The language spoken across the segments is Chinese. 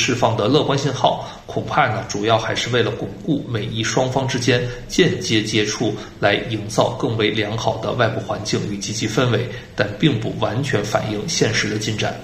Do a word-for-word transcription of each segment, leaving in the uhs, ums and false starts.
释放的乐观信号，恐怕呢主要还是为了巩固美伊双方之间间接接触，来营造更为良好的外部环境与积极氛围，但并不完全反映现实的进展。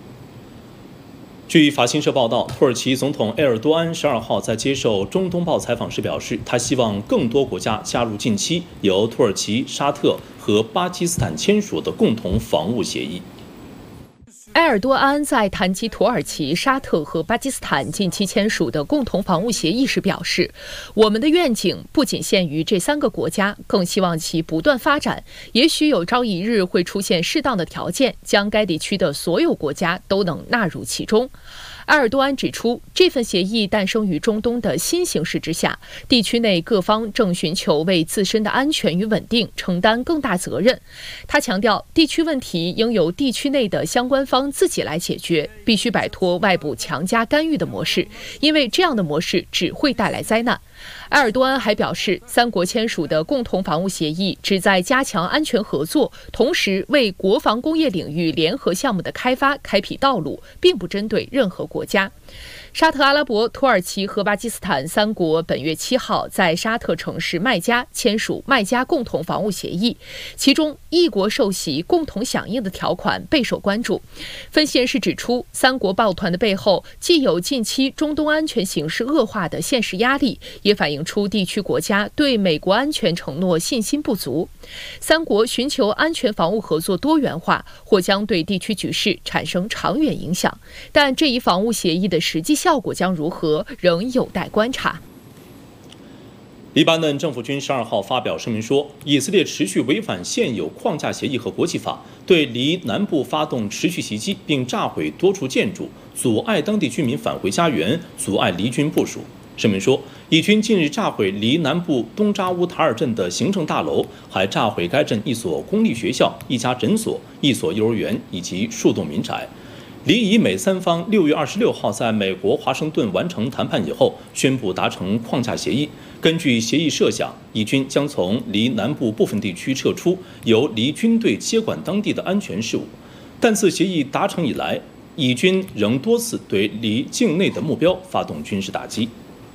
据法新社报道，土耳其总统埃尔多安十二号在接受中东报采访时表示，他希望更多国家加入近期由土耳其、沙特和巴基斯坦签署的共同防务协议。 埃尔多安在谈及土耳其、沙特和巴基斯坦近期签署的共同防务协议时表示，我们的愿景不仅限于这三个国家，更希望其不断发展，也许有朝一日会出现适当的条件，将该地区的所有国家都能纳入其中。埃尔多安指出，这份协议诞生于中东的新形势之下，地区内各方正寻求为自身的安全与稳定承担更大责任。他强调，地区问题应由地区内的相关方自己来解决，必须摆脱外部强加干预的模式，因为这样的模式只会带来灾难。埃尔多安还表示，三国签署的共同防务协议旨在加强安全合作，同时为国防工业领域联合项目的开发开辟道路，并不针对任何国家。沙特阿拉伯、土耳其和巴基斯坦三国本月七号在沙特城市麦加签署麦加共同防务协议，其中一国受袭、共同响应的条款备受关注。分析人士指出，三国抱团的背后既有近期中东安全形势恶化的现实压力，也反映出地区国家对美国安全承诺信心不足。三国寻求安全防务合作多元化，或将对地区局势产生长远影响，但这一防务协议的实际效果将如何，仍有待观察。 黎巴嫩政府军十二号发表声明说，以色列持续违反现有框架协议和国际法，对黎南部发动持续袭击，并炸毁多处建筑，阻碍当地居民返回家园，阻碍黎军部署。声明说，以军近日炸毁黎南部东扎乌塔尔镇的行政大楼，还炸毁该镇一所公立学校、一家诊所、一所幼儿园以及数栋民宅。黎以美三方六月二十六号在美国华盛顿完成谈判以后，宣布达成框架协议。根据协议设想，以军将从黎南部部分地区撤出，由黎军队接管当地的安全事务。但自协议达成以来，以军仍多次对黎境内的目标发动军事打击。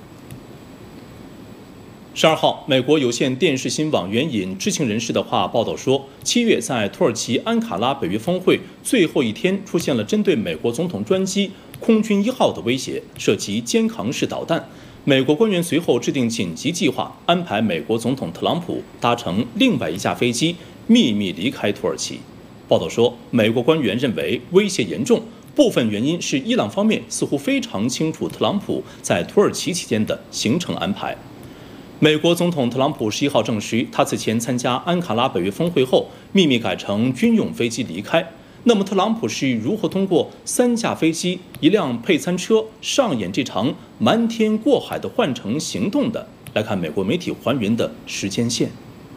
十二号，美国有线电视新网援引知情人士的话报道说，七月在土耳其安卡拉北约峰会最后一天出现了针对美国总统专机空军一号的威胁，涉及肩扛式导弹。美国官员随后制定紧急计划，安排美国总统特朗普搭乘另外一架飞机秘密离开土耳其。报道说，美国官员认为威胁严重，部分原因是伊朗方面似乎非常清楚特朗普在土耳其期间的行程安排。美国总统特朗普十一号证实，他此前参加安卡拉北约峰会后，秘密改乘军用飞机离开。那么，特朗普是如何通过三架飞机、一辆配餐车上演这场瞒天过海的换乘行动的？来看美国媒体还原的时间线。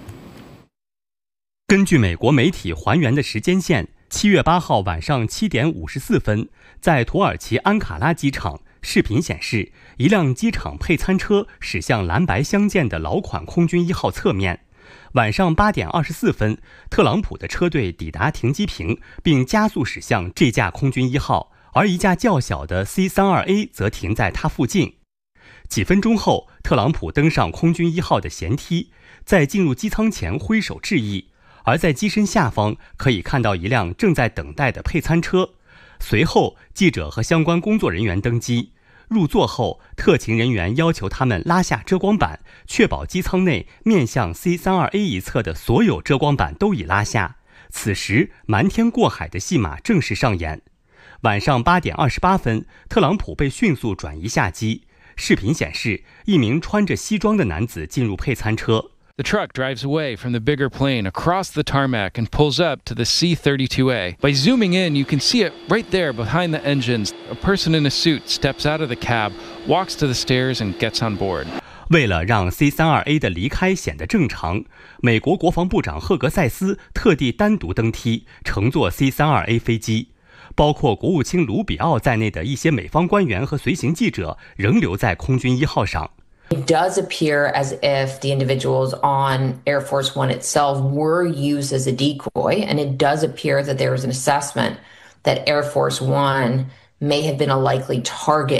根据美国媒体还原的时间线，七月八号晚上七点五十四分，在土耳其安卡拉机场。视频显示，一辆机场配餐车驶向蓝白相间的老款空军一号侧面。晚上八点二十四分，特朗普的车队抵达停机坪，并加速驶向这架空军一号，而一架较小的 C 三十二 A 则停在它附近。几分钟后，特朗普登上空军一号的舷梯，在进入机舱前挥手致意，而在机身下方可以看到一辆正在等待的配餐车。随后，记者和相关工作人员登机。入座后，特勤人员要求他们拉下遮光板，确保机舱内面向 C 三十二 A 一侧的所有遮光板都已拉下。此时，瞒天过海的戏码正式上演。晚上八点二十八分，特朗普被迅速转移下机。视频显示，一名穿着西装的男子进入配餐车。 The truck drives away from the bigger plane across the tarmac and pulls up to the C thirty-two A. By zooming in, you can see it right there behind the engines. A person in a suit steps out of the cab, walks to the stairs, and gets on board. 为了让 C 三十二 A 的离开显得正常，美国国防部长赫格塞斯特地单独登梯，乘坐 C 三十二 A 飞机。包括国务卿卢比奥在内的一些美方官员和随行记者仍留在空军一号上。 It does appear as if the individuals on Air Force One itself were used as a decoy, and it does appear that there was an assessment that Air Force One may have been a likely target